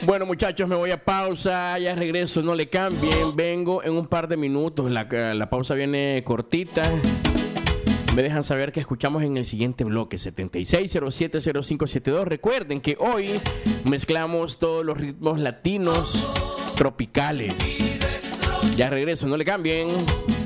Bueno, muchachos, me voy a pausa, ya regreso, no le cambien, vengo en un par de minutos, la pausa viene cortita. Me dejan saber que escuchamos en el siguiente bloque, 76070572. Recuerden que hoy mezclamos todos los ritmos latinos tropicales. Ya regreso, no le cambien.